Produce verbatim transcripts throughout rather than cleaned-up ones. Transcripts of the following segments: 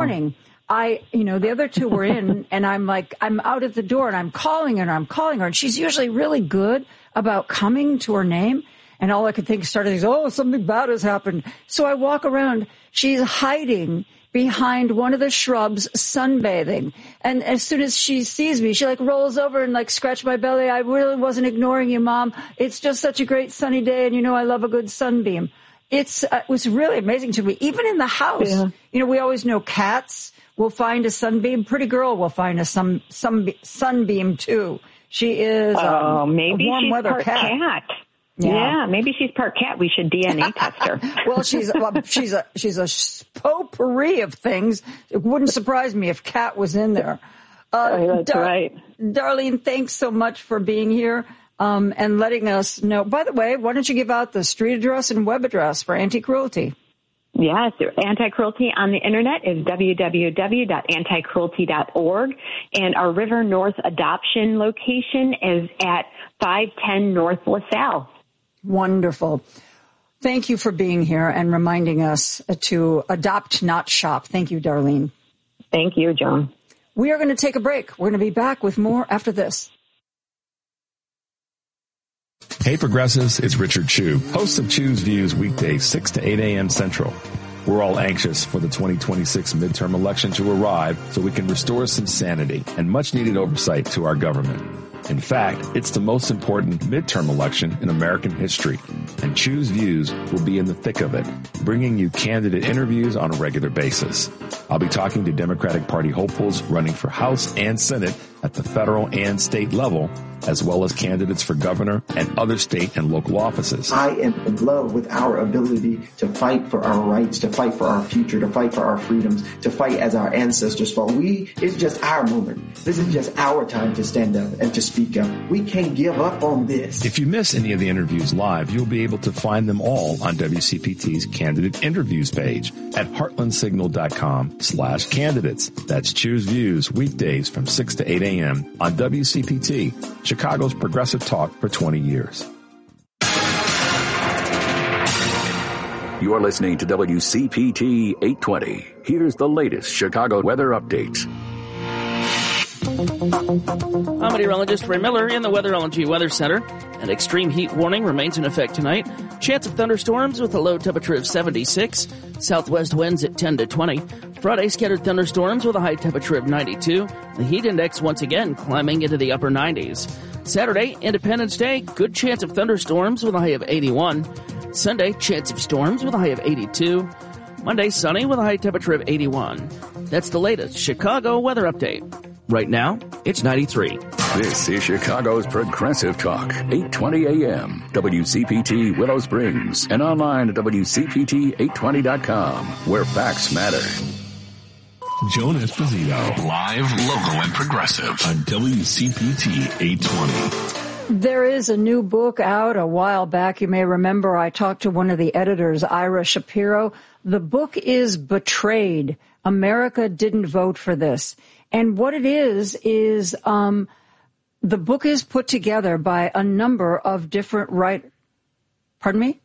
morning, I, you know, the other two were in, and I'm like, I'm out at the door, and I'm calling her, and I'm calling her, and she's usually really good about coming to her name. And all I could think started is, oh, something bad has happened. So I walk around. She's hiding behind one of the shrubs, sunbathing. And as soon as she sees me, she like rolls over and like scratch my belly. I really wasn't ignoring you, Mom. It's just such a great sunny day, and you know I love a good sunbeam. It's uh, it was really amazing to me. Even in the house, yeah. you know, we always know cats will find a sunbeam. Pretty girl will find a sun, sun, sunbeam too. She is um, oh, maybe a warm she's weather part cat. cat. Yeah. yeah, maybe she's part cat. We should D N A test her. well, she's well, she's a she's a potpourri of things. It wouldn't surprise me if cat was in there. Uh, oh, that's Dar- right, Darlene. Thanks so much for being here um, and letting us know. By the way, why don't you give out the street address and web address for anti-cruelty? Yes, anti-cruelty on the internet is w w w dot anti cruelty dot org, and our River North adoption location is at five ten North LaSalle. Wonderful. Thank you for being here and reminding us to adopt, not shop. Thank you, Darlene. Thank you, Joan. We are going to take a break. We're going to be back with more after this. Hey Progressives, it's Richard Chu, host of Chu's Views weekdays six to eight a.m. Central. We're all anxious for the twenty twenty-six midterm election to arrive so we can restore some sanity and much needed oversight to our government. In fact, it's the most important midterm election in American history, and Chu's Views will be in the thick of it, bringing you candidate interviews on a regular basis. I'll be talking to Democratic Party hopefuls running for House and Senate at the federal and state level, as well as candidates for governor and other state and local offices. I am in love with our ability to fight for our rights, to fight for our future, to fight for our freedoms, to fight as our ancestors fought. We, it's just our moment. This is just our time to stand up and to speak up. We can't give up on this. If you miss any of the interviews live, you'll be able to find them all on W C P T's candidate interviews page at heartlandsignal.com slash candidates. That's Choose Views weekdays from six to eight a.m. on W C P T, Chicago's progressive talk for twenty years. You are listening to W C P T eight twenty. Here's the latest Chicago weather updates. I'm meteorologist Ray Miller in the Weatherology Weather Center. An extreme heat warning remains in effect tonight. Chance of thunderstorms with a low temperature of seventy-six. Southwest winds at ten to twenty. Friday, scattered thunderstorms with a high temperature of ninety-two. The heat index once again climbing into the upper nineties. Saturday, Independence Day, good chance of thunderstorms with a high of eighty-one. Sunday, chance of storms with a high of eighty-two. Monday, sunny with a high temperature of eighty-one. That's the latest Chicago weather update. Right now, it's ninety-three. This is Chicago's Progressive Talk, eight twenty a.m. W C P T Willow Springs, and online at W C P T eight twenty dot com, where facts matter. Joan Esposito, live, local, and progressive on W C P T eight twenty. There is a new book out a while back. You may remember I talked to one of the editors, Ira Shapiro. The book is Betrayed. America Didn't Vote for This. And what it is, is um, the book is put together by a number of different right. Pardon me?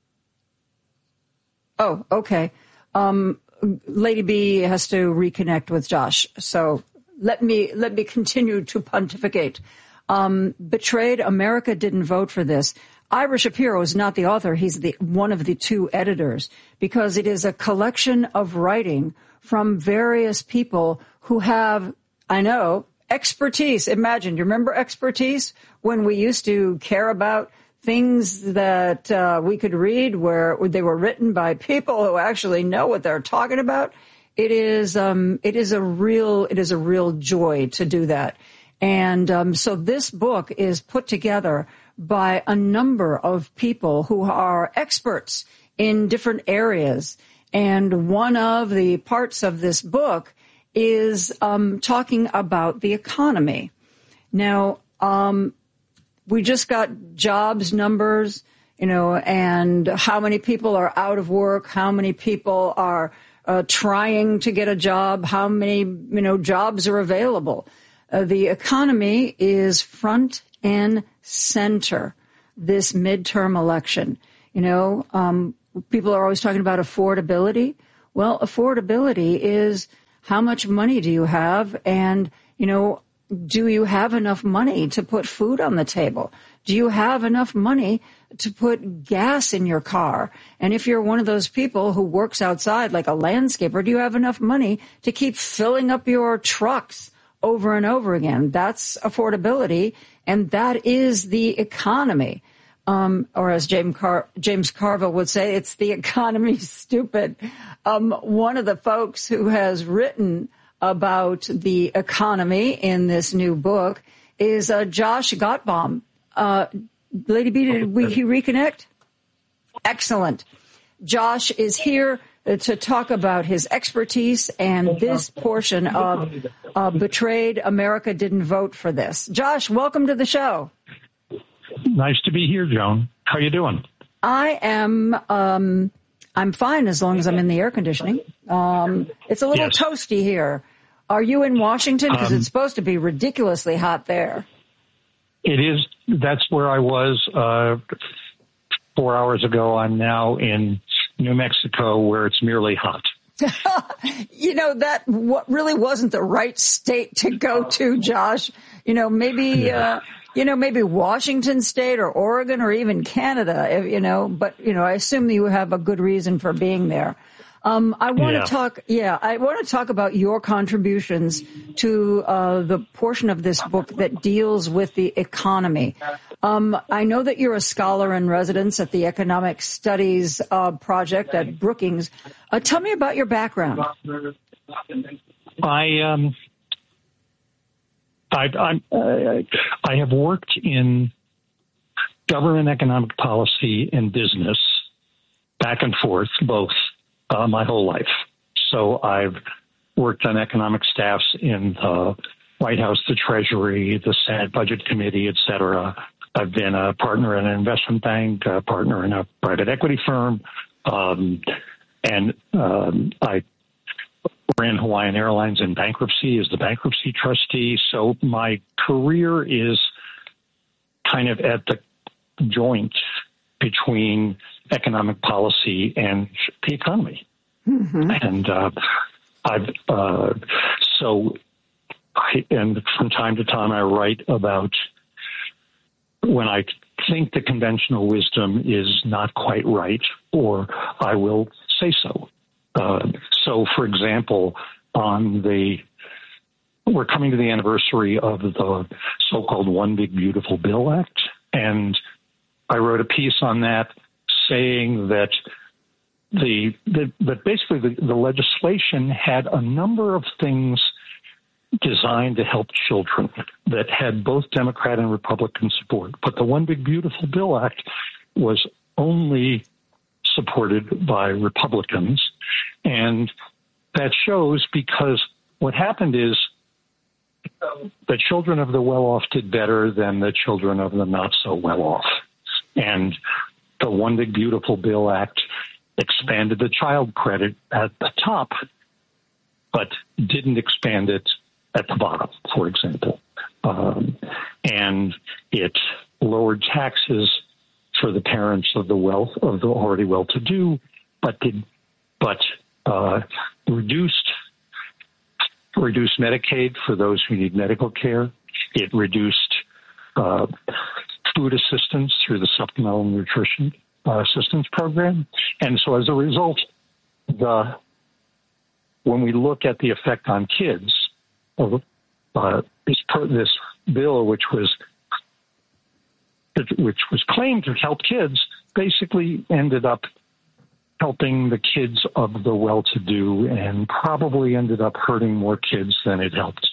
Oh, okay. Um, Lady B has to reconnect with Josh. So let me let me continue to pontificate. Um, Betrayed, America Didn't Vote for This. Ira Shapiro is not the author. He's the one of the two editors, because it is a collection of writing from various people who have, I know, expertise. Imagine, you remember expertise when we used to care about things that uh, we could read where they were written by people who actually know what they're talking about? It is, um, it is a real, it is a real joy to do that. And um, so this book is put together by a number of people who are experts in different areas. And one of the parts of this book is um, talking about the economy. Now, um, we just got jobs numbers, you know, and how many people are out of work, how many people are uh, trying to get a job, how many, you know, jobs are available. Uh, the economy is front and center this midterm election. You know, um, people are always talking about affordability. Well, affordability is how much money do you have? And, you know, do you have enough money to put food on the table? Do you have enough money to put gas in your car? And if you're one of those people who works outside like a landscaper, do you have enough money to keep filling up your trucks over and over again? That's affordability, and that is the economy. Um, or as James, Car- James Carville would say, it's the economy, stupid. Um, one of the folks who has written about the economy in this new book is uh, Josh Gottbaum. Uh, Lady B, did we he reconnect? Excellent. Josh is here to talk about his expertise and this portion of uh, Betrayed, America Didn't Vote for This. Josh, welcome to the show. Nice to be here, Joan. How you doing? I am, um, I'm fine as long as I'm in the air conditioning. Um, it's a little yes. toasty here. Are you in Washington? Because Um, it's supposed to be ridiculously hot there. It is. That's where I was uh, four hours ago. I'm now in New Mexico, where it's merely hot. You know, that what really wasn't the right state to go to, Josh. You know, maybe, Yeah. uh, you know, maybe Washington State or Oregon or even Canada, if- you know, but, you know, I assume you have a good reason for being there. Um, I want Yeah. to talk, yeah, I want to talk about your contributions to uh, the portion of this book that deals with the economy. Um, I know that you're a scholar in residence at the Economic Studies uh, Project at Brookings. Uh, tell me about your background. I um, I I'm, uh, I have worked in government, economic policy, and business back and forth, both. Uh, my whole life. So I've worked on economic staffs in the White House, the Treasury, the Senate Budget Committee, et cetera. I've been a partner in an investment bank, a partner in a private equity firm, um, and um, I ran Hawaiian Airlines in bankruptcy as the bankruptcy trustee. So my career is kind of at the joint between economic policy and the economy. Mm-hmm. And uh, I've uh, so, I, and from time to time I write about when I think the conventional wisdom is not quite right, or I will say so. Uh, so, for example, on the we're coming to the anniversary of the so-called One Big Beautiful Bill Act, and I wrote a piece on that saying that the, the that basically the, the legislation had a number of things designed to help children that had both Democrat and Republican support. But the One Big Beautiful Bill Act was only supported by Republicans. And that shows because what happened is the children of the well-off did better than the children of the not-so-well-off. And the One Big Beautiful Bill Act expanded the child credit at the top, but didn't expand it at the bottom, for example. Um, and it lowered taxes for the parents of the wealth of the already well-to-do, but did but uh, reduced reduced Medicaid for those who need medical care. It reduced uh, food assistance through the Supplemental Nutrition uh, Assistance Program, and so as a result, the when we look at the effect on kids of uh, this this bill, which was which was claimed to help kids, basically ended up helping the kids of the well-to-do and probably ended up hurting more kids than it helped.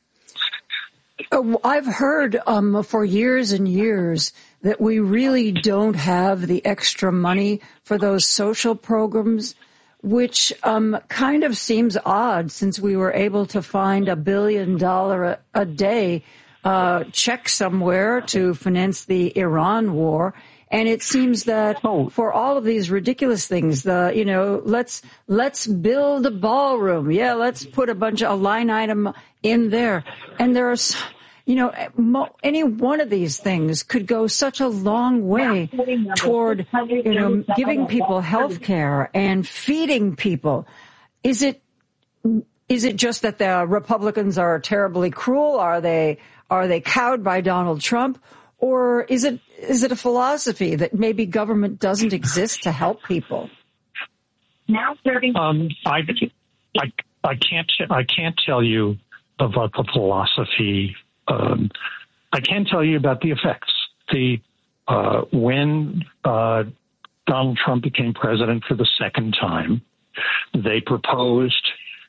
I've heard um, for years and years that we really don't have the extra money for those social programs, which um, kind of seems odd since we were able to find a billion dollar a, a day uh, check somewhere to finance the Iran war. And it seems that oh. for all of these ridiculous things, the, you know, let's, let's build a ballroom. Yeah, let's put a bunch of a line item in there. And there's, you know, mo- any one of these things could go such a long way toward, you know, giving people health care and feeding people. Is it, is it just that the Republicans are terribly cruel? Are they are they cowed by Donald Trump? Or is it is it a philosophy that maybe government doesn't exist to help people? Now serving. Um, I, I, I can't I can't tell you about the philosophy. Um, I can tell you about the effects. The uh, when uh, Donald Trump became president for the second time, they proposed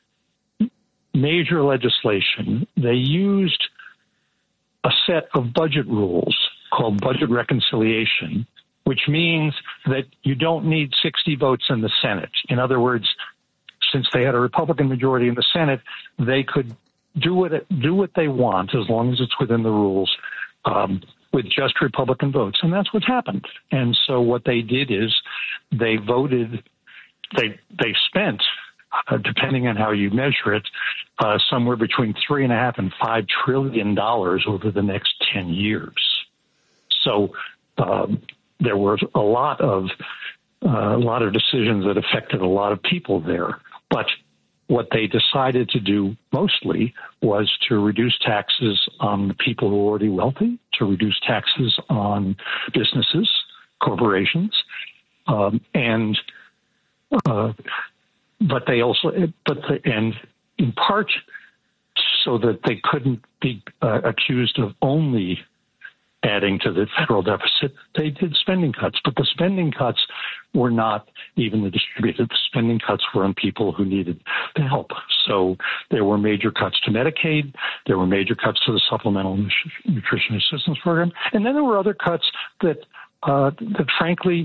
major legislation. They used a set of budget rules called budget reconciliation, which means that you don't need sixty votes in the Senate. In other words, since they had a Republican majority in the Senate, they could do what do what they want as long as it's within the rules um, with just Republican votes. And that's what happened. And so what they did is they voted, they they spent, uh, depending on how you measure it, uh, somewhere between three and a half and five trillion dollars over the next ten years. So um, there was a lot of uh, a lot of decisions that affected a lot of people there. But what they decided to do mostly was to reduce taxes on the people who are already wealthy, to reduce taxes on businesses, corporations, um, and uh, but they also, but the, and in part so that they couldn't be uh, accused of only adding to the federal deficit, they did spending cuts. But the spending cuts were not evenly distributed. The spending cuts were on people who needed the help. So there were major cuts to Medicaid. There were major cuts to the Supplemental Nutrition Assistance Program. And then there were other cuts that, uh, that frankly,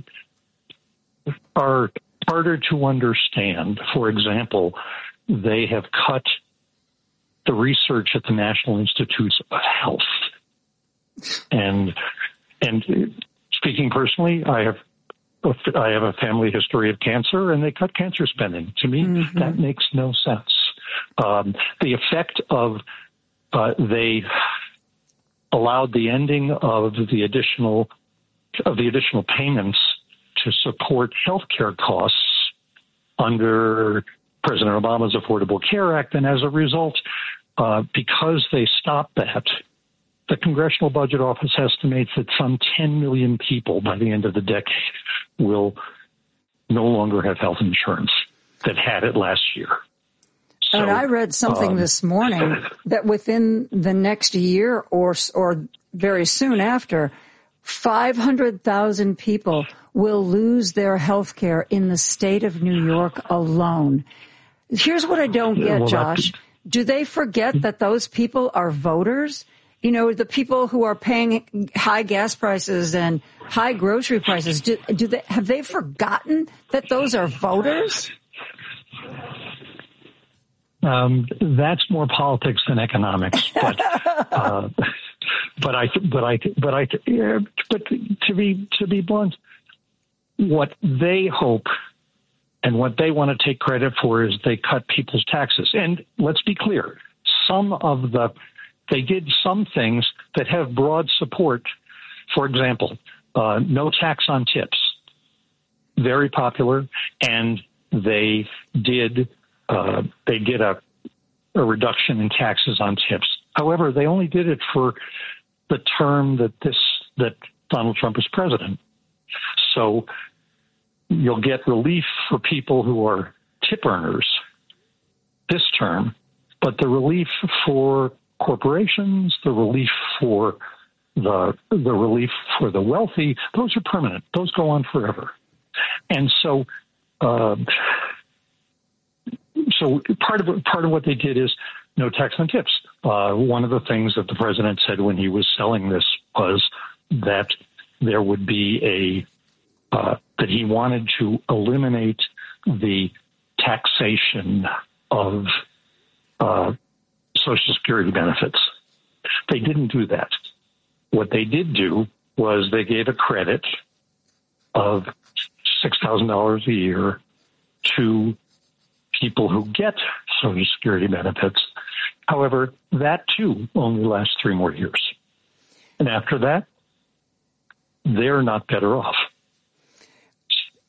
are harder to understand. For example, they have cut the research at the National Institutes of Health. And and speaking personally, I have I have a family history of cancer, and they cut cancer spending. To me, mm-hmm. that makes no sense. Um, the effect of uh, they allowed the ending of the additional of the additional payments to support health care costs under President Obama's Affordable Care Act, and as a result, uh, because they stopped that, the Congressional Budget Office estimates that some ten million people by the end of the decade will no longer have health insurance that had it last year. So, and I read something um, this morning that within the next year or or very soon after, five hundred thousand people will lose their health care in the state of New York alone. Here's what I don't get, well, Josh. Do they forget that those people are voters? You know, the people who are paying high gas prices and high grocery prices, do, do they have they forgotten that those are voters? Um, that's more politics than economics, but uh, but I but I but I yeah, but to be to be blunt, what they hope and what they want to take credit for is they cut people's taxes. And let's be clear, some of the They did some things that have broad support. For example, uh, no tax on tips, very popular, and they did uh, they did a, a reduction in taxes on tips. However, they only did it for the term that this that Donald Trump is president. So you'll get relief for people who are tip earners this term, but the relief for corporations, the relief for the the relief for the wealthy, those are permanent. Those go on forever. And so, uh, so part of part of what they did is no tax on tips. Uh, one of the things that the president said when he was selling this was that there would be a uh, that he wanted to eliminate the taxation of uh, Social Security benefits. They didn't do that. What they did do was they gave a credit of six thousand dollars a year to people who get Social Security benefits. However, that too only lasts three more years. And after that, they're not better off.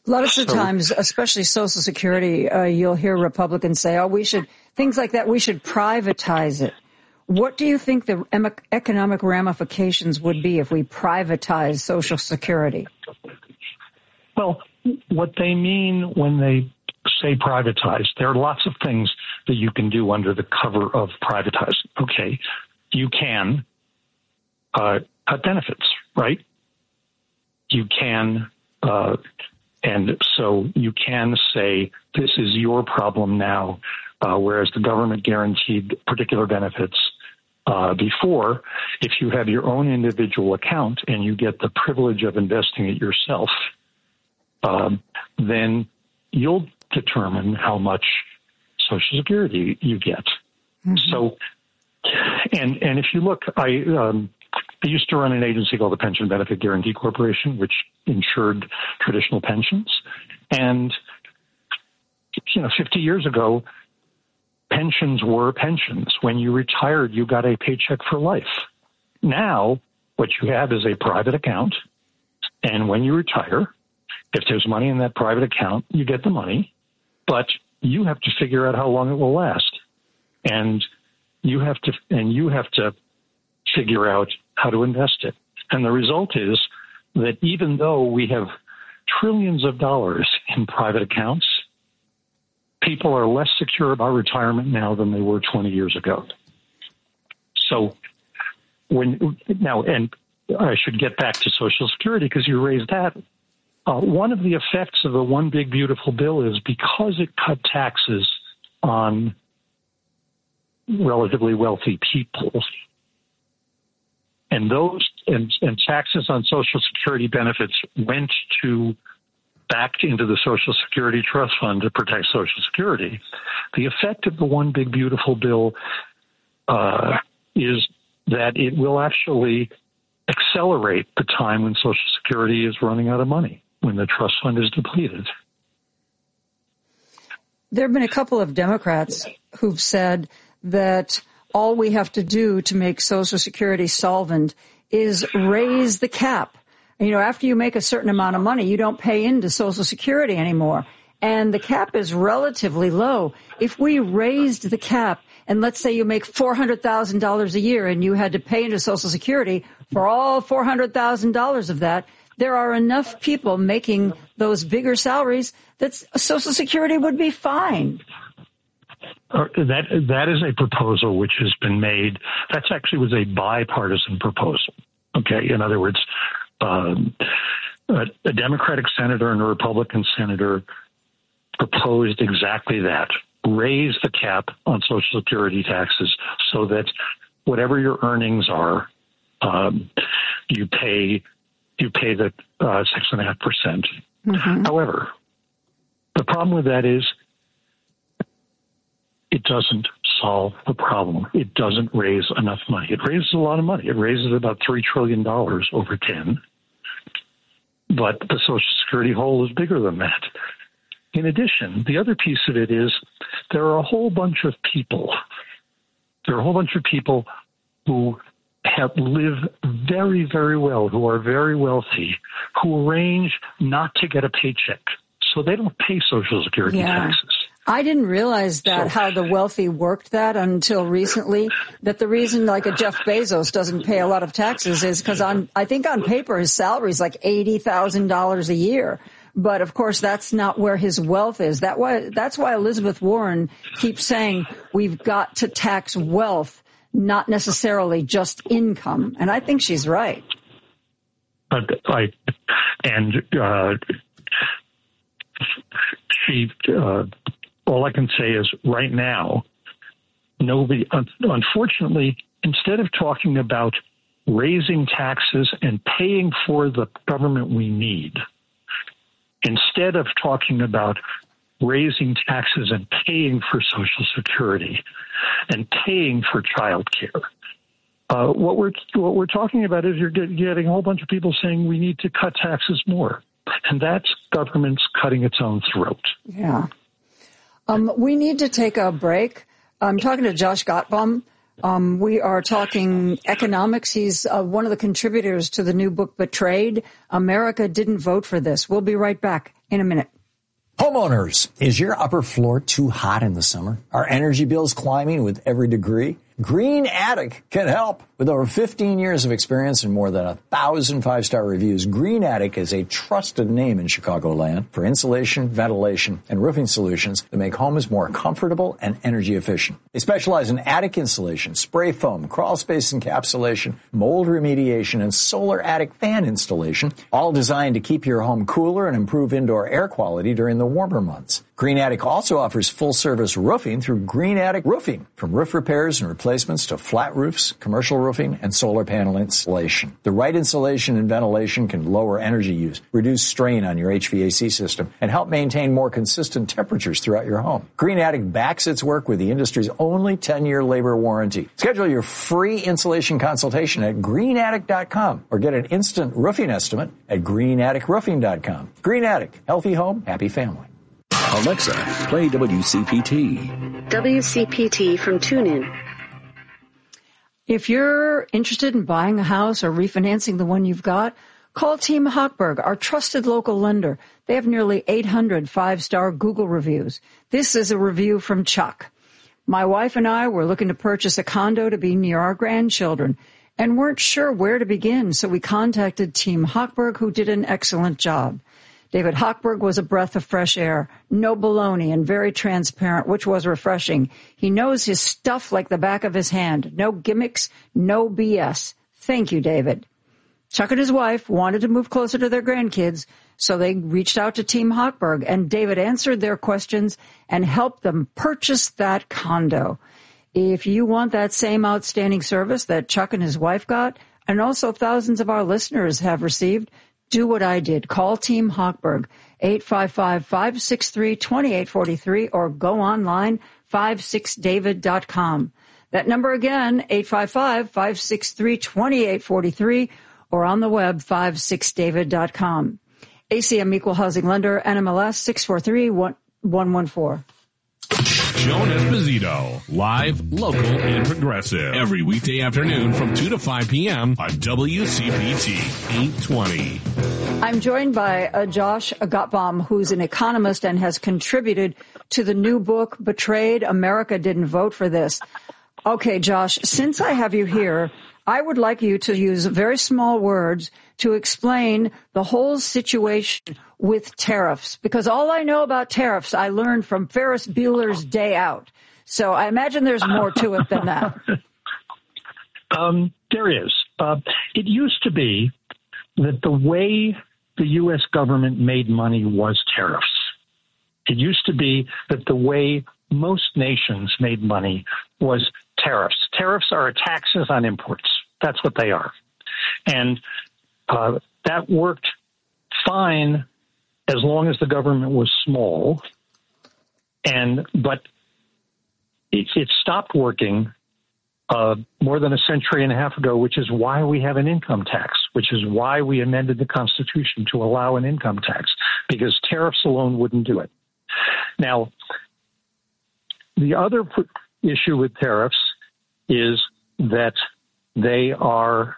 A lot of So- the times, especially Social Security, uh, you'll hear Republicans say, oh, we should, things like that, we should privatize it. What do you think the em- economic ramifications would be if we privatize Social Security? Well, what they mean when they say privatize, there are lots of things that you can do under the cover of privatizing. Okay, you can uh, cut benefits, right? You can, uh, and so you can say, this is your problem now, uh, whereas the government guaranteed particular benefits uh, before. If you have your own individual account and you get the privilege of investing it yourself, um, then you'll determine how much Social Security you get. Mm-hmm. So, and and if you look, I um, I used to run an agency called the Pension Benefit Guaranty Corporation, which insured traditional pensions. And, you know, fifty years ago, pensions were pensions. When you retired, you got a paycheck for life. Now, what you have is a private account. And when you retire, if there's money in that private account, you get the money. But you have to figure out how long it will last. And you have to, and you have to figure out how to invest it. And the result is that even though we have trillions of dollars in private accounts, people are less secure about retirement now than they were twenty years ago. So when now, and I should get back to Social Security because you raised that. Uh, one of the effects of the One Big Beautiful Bill is because it cut taxes on relatively wealthy people, and those and, and taxes on Social Security benefits went to back into the Social Security Trust Fund to protect Social Security. The effect of the One Big Beautiful Bill uh, is that it will actually accelerate the time when Social Security is running out of money, when the trust fund is depleted. There have been a couple of Democrats who've said that all we have to do to make Social Security solvent is raise the cap. You know, after you make a certain amount of money, you don't pay into Social Security anymore. And the cap is relatively low. If we raised the cap, and let's say you make four hundred thousand dollars a year and you had to pay into Social Security for all four hundred thousand dollars of that, there are enough people making those bigger salaries that Social Security would be fine. Uh, that that is a proposal which has been made. That actually was a bipartisan proposal. Okay, in other words, um, a, a Democratic senator and a Republican senator proposed exactly that: raise the cap on Social Security taxes so that whatever your earnings are, um, you pay you pay the uh, six and a half percent. However, the problem with that is it doesn't solve the problem. It doesn't raise enough money. It raises a lot of money. It raises about three trillion dollars over ten. But the Social Security hole is bigger than that. In addition, the other piece of it is there are a whole bunch of people, there are a whole bunch of people who have live very, very well, who are very wealthy, who arrange not to get a paycheck. So they don't pay Social Security Yeah. taxes. I didn't realize that, So- how the wealthy worked that until recently, that the reason like a Jeff Bezos doesn't pay a lot of taxes is because on, I think on paper his salary is like eighty thousand dollars a year. But of course that's not where his wealth is. That why, that's why Elizabeth Warren keeps saying we've got to tax wealth, not necessarily just income. And I think she's right. But I, and, uh, she, uh, all I can say is right now, nobody, unfortunately, instead of talking about raising taxes and paying for the government we need, instead of talking about raising taxes and paying for Social Security and paying for child care, uh, what we're what we're talking about is you're get, getting a whole bunch of people saying we need to cut taxes more, and that's government's cutting its own throat. Yeah. Um, we need to take a break. I'm talking to Josh Gottbaum, Um, we are talking economics. He's uh, one of the contributors to the new book, Betrayed. America Didn't Vote for This. We'll be right back in a minute. Homeowners, is your upper floor too hot in the summer? Are energy bills climbing with every degree? Green Attic can help. With over fifteen years of experience and more than a thousand five-star reviews, Green Attic is a trusted name in Chicagoland for insulation, ventilation, and roofing solutions that make homes more comfortable and energy efficient. They specialize in attic insulation, spray foam, crawl space encapsulation, mold remediation, and solar attic fan installation, all designed to keep your home cooler and improve indoor air quality during the warmer months. Green Attic also offers full-service roofing through Green Attic Roofing, from roof repairs and replacements to flat roofs, commercial roofing, and solar panel installation. The right insulation and ventilation can lower energy use, reduce strain on your H V A C system, and help maintain more consistent temperatures throughout your home. Green Attic backs its work with the industry's only ten-year labor warranty. Schedule your free insulation consultation at green attic dot com or get an instant roofing estimate at green attic roofing dot com. Green Attic, healthy home, happy family. Alexa, play W C P T. W C P T from TuneIn. If you're interested in buying a house or refinancing the one you've got, call Team Hochberg, our trusted local lender. They have nearly eight hundred five-star Google reviews. This is a review from Chuck. My wife and I were looking to purchase a condo to be near our grandchildren and weren't sure where to begin, so we contacted Team Hochberg, who did an excellent job. David Hochberg was a breath of fresh air, no baloney, and very transparent, which was refreshing. He knows his stuff like the back of his hand. No gimmicks, no B S. Thank you, David. Chuck and his wife wanted to move closer to their grandkids, so they reached out to Team Hochberg, and David answered their questions and helped them purchase that condo. If you want that same outstanding service that Chuck and his wife got, and also thousands of our listeners have received, do what I did. Call Team Hochberg, eight five five, five six three, two eight four three, or go online, five six david dot com. That number again, eight five five, five six three, two eight four three, or on the web, five six david dot com. A C M Equal Housing Lender, N M L S six four three one one four. Joan Esposito, live, local, and progressive. Every weekday afternoon from two to five p.m. on W C P T eight twenty. I'm joined by uh, Josh Gottbaum, who's an economist and has contributed to the new book, Betrayed, America Didn't Vote for This. Okay, Josh, since I have you here, I would like you to use very small words to explain the whole situation with tariffs, because all I know about tariffs I learned from Ferris Bueller's Day Out. So I imagine there's more to it than that. Um, there is. Uh, it used to be that the way the U S government made money was tariffs. It used to be that the way most nations made money was tariffs. Tariffs are taxes on imports. That's what they are. And uh, that worked fine as long as the government was small. And but it, it stopped working uh, more than a century and a half ago, which is why we have an income tax, which is why we amended the Constitution to allow an income tax, because tariffs alone wouldn't do it. Now, the other issue with tariffs is that they are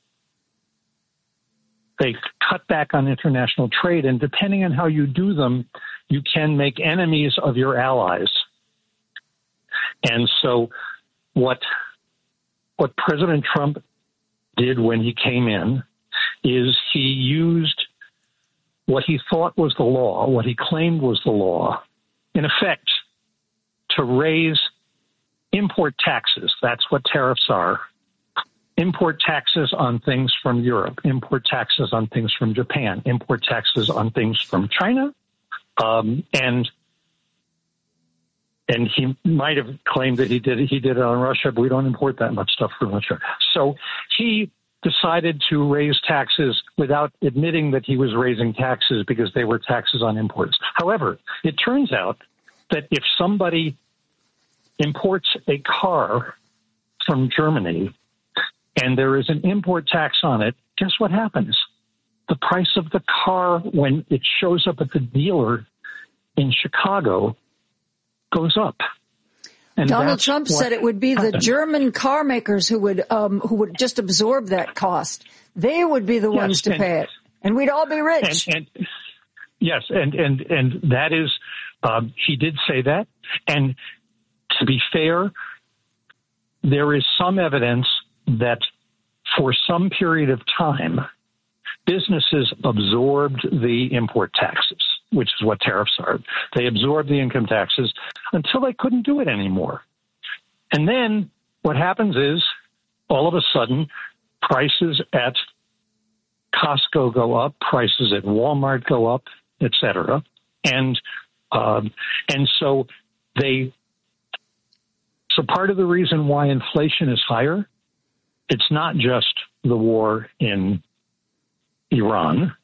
they cut back on international trade, and depending on how you do them, you can make enemies of your allies. And so what what President Trump did when he came in is he used what he thought was the law, what he claimed was the law, in effect, to raise import taxes. That's what tariffs are. Import taxes on things from Europe, import taxes on things from Japan, import taxes on things from China, um, and and he might have claimed that he did he did it on Russia, but we don't import that much stuff from Russia. So he decided to raise taxes without admitting that he was raising taxes because they were taxes on imports. However, it turns out that if somebody imports a car from Germany and there is an import tax on it, guess what happens? The price of the car, when it shows up at the dealer in Chicago, goes up. And Donald Trump said it would be happened. the German car makers who would um, who would just absorb that cost. They would be the yes, ones to and, pay it, and we'd all be rich. And, and, yes, and and and that is, um, he did say that. And to be fair, there is some evidence that for some period of time, businesses absorbed the import taxes, which is what tariffs are. They absorbed the income taxes until they couldn't do it anymore. And then what happens is, all of a sudden, prices at Costco go up, prices at Walmart go up, et cetera. And, um, and so they, so part of the reason why inflation is higher, it's not just the war in Iran.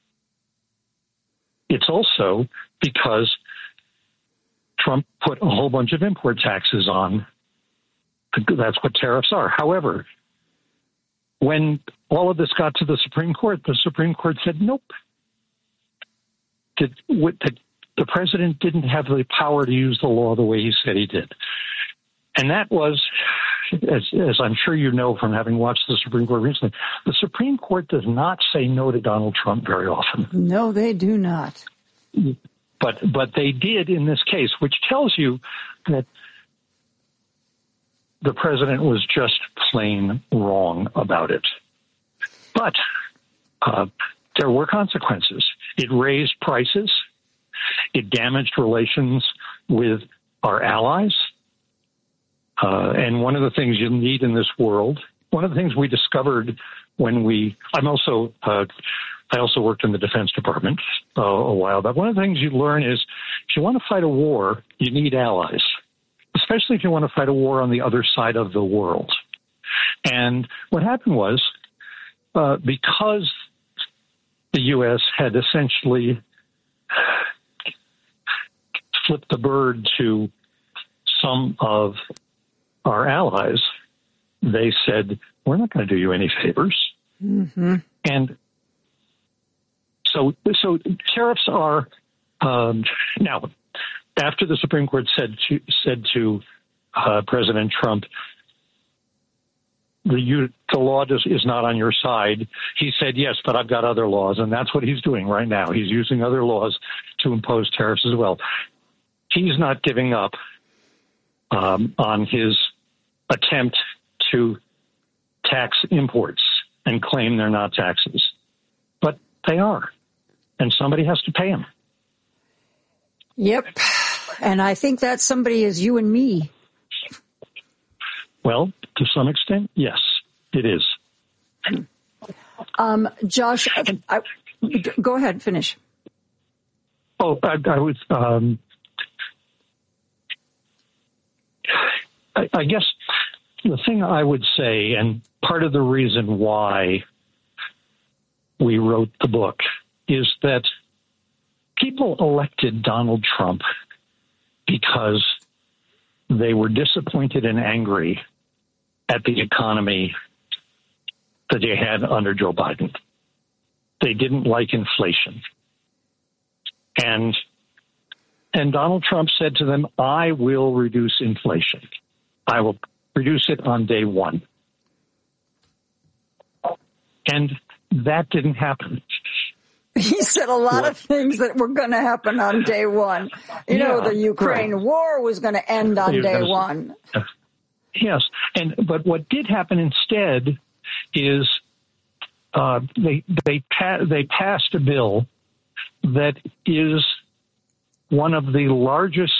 It's also because Trump put a whole bunch of import taxes on. That's what tariffs are. However, when all of this got to the Supreme Court, the Supreme Court said, nope. The, the, the president didn't have the power to use the law the way he said he did. And that was, as, as I'm sure you know from having watched the Supreme Court recently, the Supreme Court does not say no to Donald Trump very often. No, they do not. But but they did in this case, which tells you that the president was just plain wrong about it. But uh, there were consequences. It raised prices. It damaged relations with our allies. Uh, and one of the things you need in this world, one of the things we discovered when we, I'm also, uh, I also worked in the Defense Department uh, a while back. One of the things you learn is if you want to fight a war, you need allies, especially if you want to fight a war on the other side of the world. And what happened was, uh, because the U S had essentially flipped the bird to some of our allies, they said, we're not going to do you any favors. Mm-hmm. And so, so tariffs are, um, now, after the Supreme Court said to, said to uh, President Trump, the, you, the law does, is not on your side, he said, yes, but I've got other laws. And that's what he's doing right now. He's using other laws to impose tariffs as well. He's not giving up um, on his attempt to tax imports and claim they're not taxes. But they are. And somebody has to pay them. Yep. And I think that somebody is you and me. Well, to some extent, yes, it is. Um, Josh, I, I, go ahead, finish. Oh, I, I was, um, I, I guess the thing I would say, and part of the reason why we wrote the book, is that people elected Donald Trump because they were disappointed and angry at the economy that they had under Joe Biden. They didn't like inflation. And and Donald Trump said to them, I will reduce inflation. I will reduce it on day one. And that didn't happen. He said a lot what? of things that were going to happen on day one. You yeah, know, the Ukraine right. war was going to end on It day was, one. Yes. And but what did happen instead is uh, they they pa- they passed a bill that is one of the largest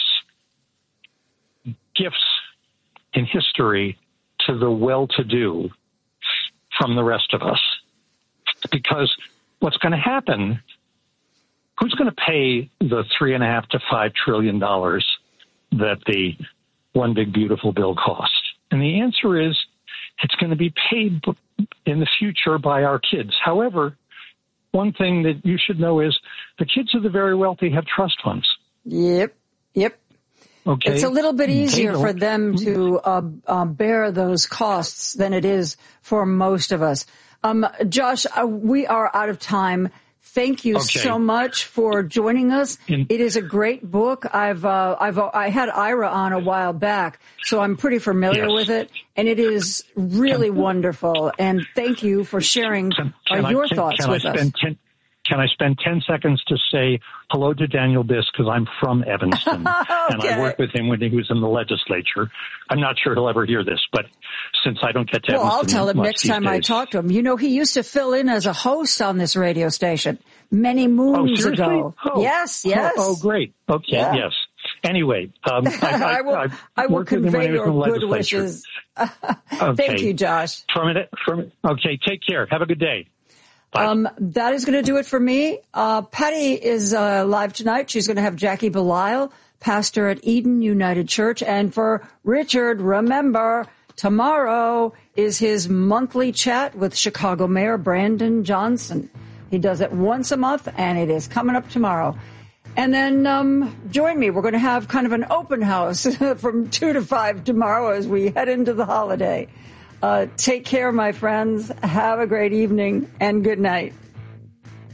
gifts in history to the well-to-do from the rest of us. Because what's going to happen, who's going to pay the three and a half to five trillion dollars that the One Big Beautiful Bill cost? And the answer is it's going to be paid in the future by our kids. However, one thing that you should know is the kids of the very wealthy have trust funds. Yep, yep. Okay. It's a little bit easier for them to uh, uh, bear those costs than it is for most of us. Um, Josh, uh, we are out of time. Thank you okay. so much for joining us. In- it is a great book. I've, uh, I've, I had Ira on a while back, so I'm pretty familiar yes. with it, and it is really can, wonderful. And thank you for sharing can, can uh, your I, can, thoughts can with I us. spend ten, can I spend ten seconds to say hello to Daniel Biss, because I'm from Evanston, okay. and I worked with him when he was in the legislature. I'm not sure he'll ever hear this, but since I don't get to well, Evanston I'll tell him much next these time days, I talk to him. You know, he used to fill in as a host on this radio station many moons oh, ago. Oh, yes, yes. Oh, oh great. Okay, yeah. yes. Anyway, um, I, I, I will, I, I will convey your good legislature. wishes. okay. Thank you, Josh. From it, from, okay, take care. Have a good day. Bye. Um, that is going to do it for me. Uh, Patty is uh, live tonight. She's going to have Jackie Belisle, pastor at Eden United Church. And for Richard, remember, tomorrow is his monthly chat with Chicago Mayor Brandon Johnson. He does it once a month, and it is coming up tomorrow. And then um, join me. We're going to have kind of an open house from two to five tomorrow as we head into the holiday. Uh, take care, my friends. Have a great evening and good night.